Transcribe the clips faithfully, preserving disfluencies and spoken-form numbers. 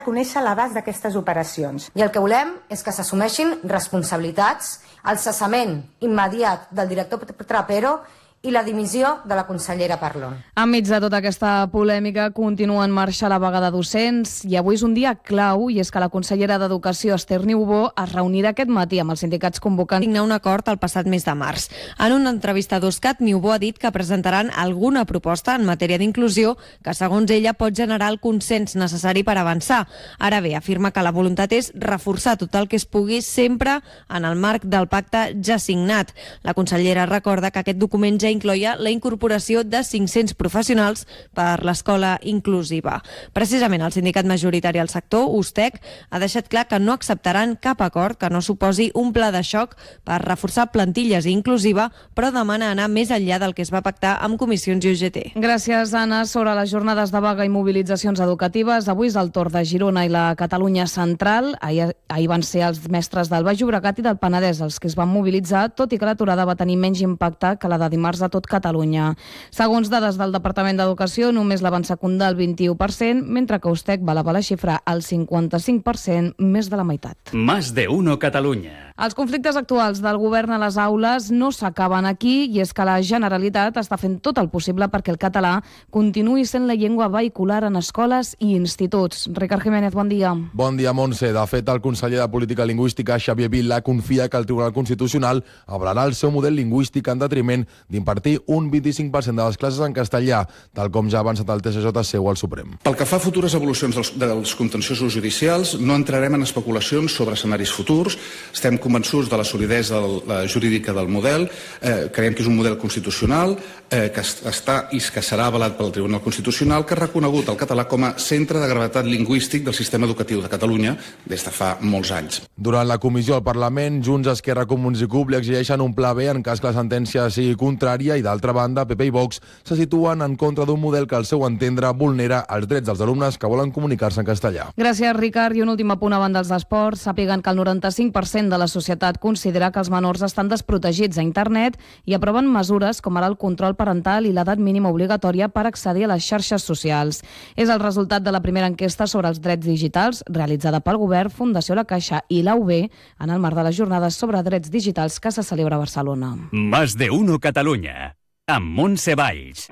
conèixer l'abast d'aquestes operacions. I el que volem és que s'assumeixin responsabilitats, el cessament immediat del director Trapero i la dimissió de la consellera Parlon. Enmig de tota aquesta polèmica continua en marxa la vaga de docents i avui és un dia clau i és que la consellera d'Educació, Esther Niubó, es reunirà aquest matí amb els sindicats convocants. Signar un acord el passat mes de març. En una entrevista a Doscat, Niubó ha dit que presentaran alguna proposta en matèria d'inclusió que, segons ella, pot generar el consens necessari per avançar. Ara bé, afirma que la voluntat és reforçar tot el que es pugui sempre en el marc del pacte ja signat. La consellera recorda que aquest document ja incloïa la incorporació de cinc-cents professionals per l'escola inclusiva. Precisament el sindicat majoritari al sector, Ustec, ha deixat clar que no acceptaran cap acord que no suposi un pla de xoc per reforçar plantilles i inclusiva, però demana anar més enllà del que es va pactar amb comissions i U G T. Gràcies, Anna. Sobre les jornades de vaga i mobilitzacions educatives, avui és el torn de Girona i la Catalunya Central. Ahir, ahir van ser els mestres del Baix Llobregat i del Penedès els que es van mobilitzar, tot i que l'aturada va tenir menys impacte que la de dimarts a tot Catalunya. Segons dades del Departament d'Educació, només la van secundar el vint-i-u per cent, mentre que Ustec va elevar la xifra al cinquanta-cinc per cent, més de la meitat. Más de uno Catalunya. Els conflictes actuals del govern a les aules no s'acaben aquí i és que la Generalitat està fent tot el possible perquè el català continuï sent la llengua vehicular en escoles i instituts. Ricard Jiménez, bon dia. Bon dia, Montse. De fet, el conseller de Política Lingüística, Xavier Vila, confia que el Tribunal Constitucional avalarà el seu model lingüístic en detriment d'impartir un vint-i-cinc per cent de les classes en castellà, tal com ja ha avançat el T S J seu al Suprem. Pel que fa a futures evolucions dels, dels contenciosos judicials, no entrarem en especulacions sobre escenaris futurs. Estem convençuts de la solidesa del, la jurídica del model. Eh, creiem que és un model constitucional eh, que està i que serà avalat pel Tribunal Constitucional, que ha reconegut el català com a centre de gravetat lingüístic del sistema educatiu de Catalunya des de fa molts anys. Durant la comissió al Parlament, Junts, Esquerra, Comuns i C U P li exigeixen un pla B en cas que la sentència sigui contrària i, d'altra banda, P P i Vox se situen en contra d'un model que, al seu entendre, vulnera els drets dels alumnes que volen comunicar-se en castellà. Gràcies, Ricard. I un últim apunt abans dels esports. Sàpiguen que el noranta-cinc per cent de la societat considera que els menors estan desprotegits a internet i aproven mesures com ara el control parental i l'edat mínima obligatòria per accedir a les xarxes socials. És el resultat de la primera enquesta sobre els drets digitals realitzada pel Govern, Fundació La Caixa i l'A U B en el marc de les jornades sobre drets digitals que se celebra a Barcelona. Más de uno Catalunya, amb Montse Valls.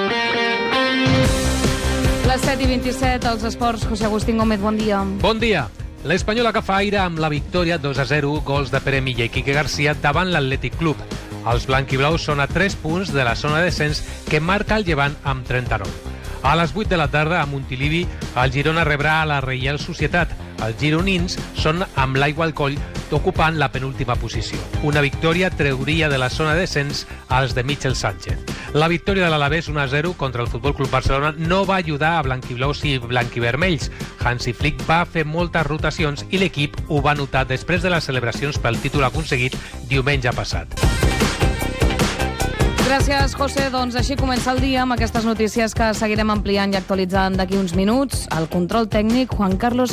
Les set i vint-i-set, als esports, José Agustín Gómez, bon dia. Bon dia. L'Espanyol agafa aire amb la victòria dos a zero, gols de Pere Milla i Quique García davant l'Atlètic Club. Els blanquiblaus són a tres punts de la zona de descens que marca el Llevant amb trenta-nou. A les vuit de la tarda, a Montilivi, el Girona rebrà a la Reial Societat. Els gironins són amb l'aigua al coll ocupant la penúltima posició. Una victòria treuria de la zona de descens als de Michel Sánchez. La victòria de l'Alavés un a zero contra el Futbol Club Barcelona no va ajudar a blanquiblaus i blanquivermells. Hansi Flick va fer moltes rotacions i l'equip ho va notar després de les celebracions pel títol aconseguit diumenge passat. Gràcies, José. Doncs així comença el dia amb aquestes notícies que seguirem ampliant i actualitzant d'aquí uns minuts. El control tècnic, Juan Carlos